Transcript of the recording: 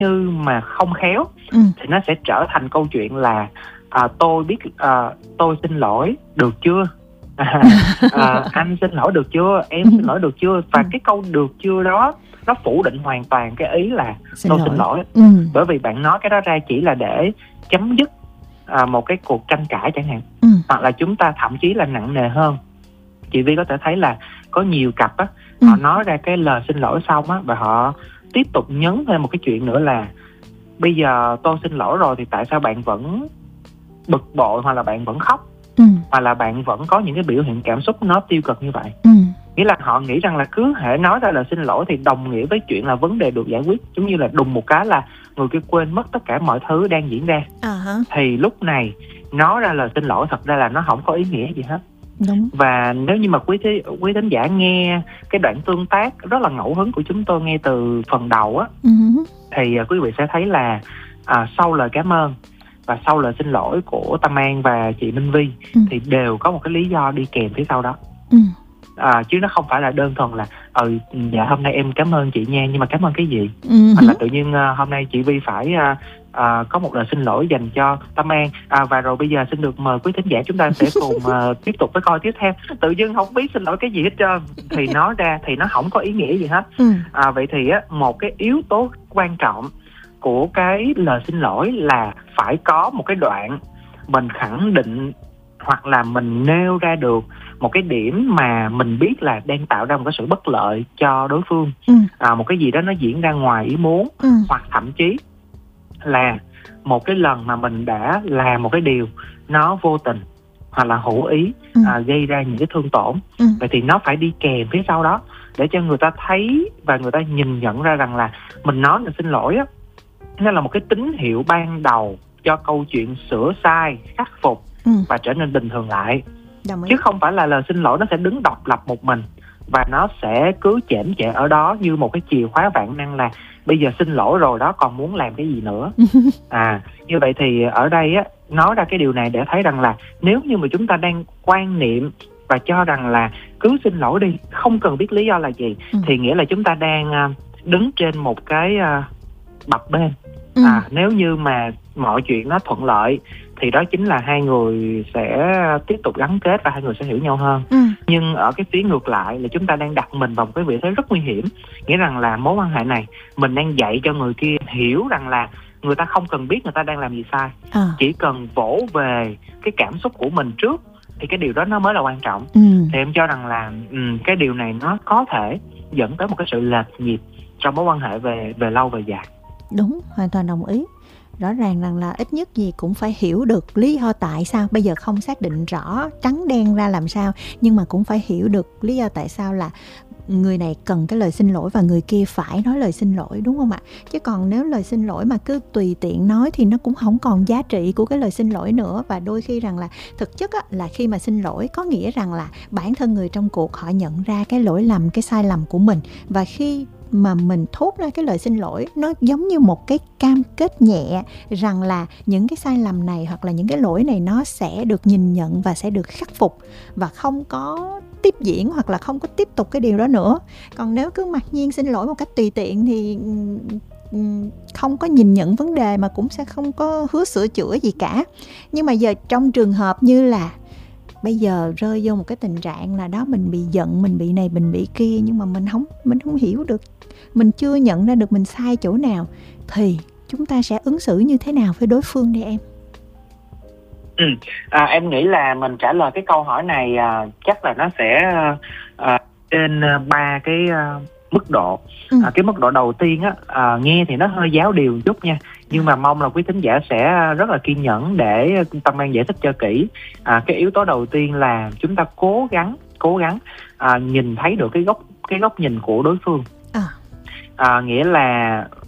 như mà không khéo thì nó sẽ trở thành câu chuyện là tôi xin lỗi được chưa, anh xin lỗi được chưa, em xin lỗi được chưa. Và cái câu được chưa đó nó phủ định hoàn toàn cái ý là tôi xin lỗi. Bởi vì bạn nói cái đó ra chỉ là để chấm dứt một cái cuộc tranh cãi chẳng hạn, hoặc là chúng ta thậm chí là nặng nề hơn. Chị Vi có thể thấy là có nhiều cặp á, họ nói ra cái lời xin lỗi xong á, và họ tiếp tục nhấn thêm một cái chuyện nữa là bây giờ tôi xin lỗi rồi thì tại sao bạn vẫn bực bội, hoặc là bạn vẫn khóc, hoặc là bạn vẫn có những cái biểu hiện cảm xúc nó tiêu cực như vậy. Nghĩa là họ nghĩ rằng là cứ hễ nói ra lời xin lỗi thì đồng nghĩa với chuyện là vấn đề được giải quyết, giống như là đùng một cái là người kia quên mất tất cả mọi thứ đang diễn ra. Thì lúc này nói ra lời xin lỗi thật ra là nó không có ý nghĩa gì hết. Đúng. Và nếu như mà quý thính giả nghe cái đoạn tương tác rất là ngẫu hứng của chúng tôi ngay từ phần đầu á, thì quý vị sẽ thấy là sau lời cảm ơn và sau lời xin lỗi của Tâm An và chị Minh Vi thì đều có một cái lý do đi kèm phía sau đó. Chứ nó không phải là đơn thuần là dạ hôm nay em cảm ơn chị nha, nhưng mà cảm ơn cái gì? Hoặc là tự nhiên hôm nay chị Vi phải có một lời xin lỗi dành cho Tâm An, và rồi bây giờ xin được mời quý thính giả chúng ta sẽ cùng tiếp tục với coi tiếp theo. Tự dưng không biết xin lỗi cái gì hết trơn, thì nói ra thì nó không có ý nghĩa gì hết. Vậy thì một cái yếu tố quan trọng của cái lời xin lỗi là phải có một cái đoạn mình khẳng định hoặc là mình nêu ra được một cái điểm mà mình biết là đang tạo ra một cái sự bất lợi cho đối phương, một cái gì đó nó diễn ra ngoài ý muốn, hoặc thậm chí là một cái lần mà mình đã làm một cái điều nó vô tình hoặc là hữu ý gây ra những cái thương tổn. Vậy thì nó phải đi kèm phía sau đó để cho người ta thấy và người ta nhìn nhận ra rằng là mình nói là xin lỗi á, nó là một cái tín hiệu ban đầu cho câu chuyện sửa sai, khắc phục và trở nên bình thường lại. Chứ không phải là lời xin lỗi nó sẽ đứng độc lập một mình và nó sẽ cứ chễm chệ ở đó như một cái chìa khóa vạn năng là bây giờ xin lỗi rồi đó, còn muốn làm cái gì nữa. Như vậy thì ở đây á, nói ra cái điều này để thấy rằng là nếu như mà chúng ta đang quan niệm và cho rằng là cứ xin lỗi đi, không cần biết lý do là gì, thì nghĩa là chúng ta đang đứng trên một cái bập bên. Nếu như mà mọi chuyện nó thuận lợi thì đó chính là hai người sẽ tiếp tục gắn kết và hai người sẽ hiểu nhau hơn. Nhưng ở cái phía ngược lại là chúng ta đang đặt mình vào một cái vị thế rất nguy hiểm. Nghĩa rằng là mối quan hệ này mình đang dạy cho người kia hiểu rằng là người ta không cần biết người ta đang làm gì sai, chỉ cần vỗ về cái cảm xúc của mình trước thì cái điều đó nó mới là quan trọng. Thì em cho rằng là cái điều này nó có thể dẫn tới một cái sự lệch nhịp trong mối quan hệ về lâu về dài. Đúng, hoàn toàn đồng ý. Rõ ràng rằng là ít nhất gì cũng phải hiểu được lý do tại sao. Bây giờ không xác định rõ trắng đen ra làm sao, nhưng mà cũng phải hiểu được lý do tại sao là người này cần cái lời xin lỗi và người kia phải nói lời xin lỗi, đúng không ạ? Chứ còn nếu lời xin lỗi mà cứ tùy tiện nói thì nó cũng không còn giá trị của cái lời xin lỗi nữa. Và đôi khi rằng là thực chất á, là khi mà xin lỗi có nghĩa rằng là bản thân người trong cuộc họ nhận ra cái lỗi lầm, cái sai lầm của mình. Và khi mà mình thốt ra cái lời xin lỗi, nó giống như một cái cam kết nhẹ rằng là những cái sai lầm này hoặc là những cái lỗi này nó sẽ được nhìn nhận và sẽ được khắc phục và không có tiếp diễn hoặc là không có tiếp tục cái điều đó nữa. Còn nếu cứ mặc nhiên xin lỗi một cách tùy tiện thì không có nhìn nhận vấn đề mà cũng sẽ không có hứa sửa chữa gì cả. Nhưng mà giờ trong trường hợp như là bây giờ rơi vô một cái tình trạng là đó, mình bị giận, mình bị này, mình bị kia, nhưng mà mình không hiểu được, mình chưa nhận ra được mình sai chỗ nào, thì chúng ta sẽ ứng xử như thế nào với đối phương đây em? Em nghĩ là mình trả lời cái câu hỏi này chắc là nó sẽ trên 3 cái mức độ. Cái mức độ đầu tiên á, nghe thì nó hơi giáo điều chút nha, nhưng mà mong là quý thính giả sẽ rất là kiên nhẫn để Tâm An giải thích cho kỹ. Cái yếu tố đầu tiên là chúng ta cố gắng nhìn thấy được cái góc nhìn của đối phương. Nghĩa là